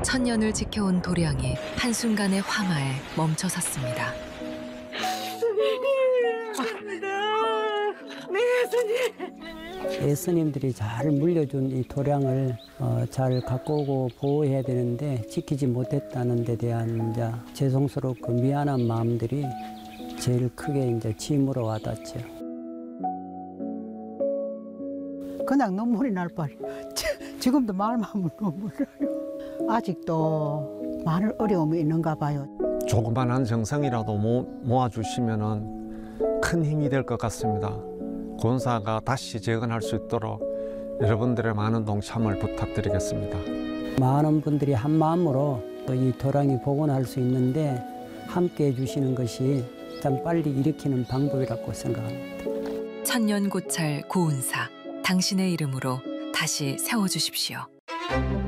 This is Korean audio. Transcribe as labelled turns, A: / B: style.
A: 천년을 지켜온 도량이 한순간의 화마에 멈춰섰습니다.
B: 예수님들이 잘 물려준 이 도량을 잘 갖고 오고 보호해야 되는데 지키지 못했다는 데 대한 이제 죄송스럽고 미안한 마음들이 제일 크게 이제 짐으로 와닿죠.
C: 그냥 눈물이 날 뻔. 지금도 말만 하면 눈물 나요. 아직도 많은 어려움이 있는가 봐요.
D: 조그만한 정성이라도 모아주시면 큰 힘이 될 것 같습니다. 권사가 다시 재건할 수 있도록 여러분들의 많은 동참을 부탁드리겠습니다.
B: 많은 분들이 한 마음으로 또 이 도량이 복원할 수 있는데 함께 해주시는 것이 참 빨리 일으키는 방법이라고 생각합니다.
A: 천년 고찰 고운사, 당신의 이름으로 다시 세워주십시오.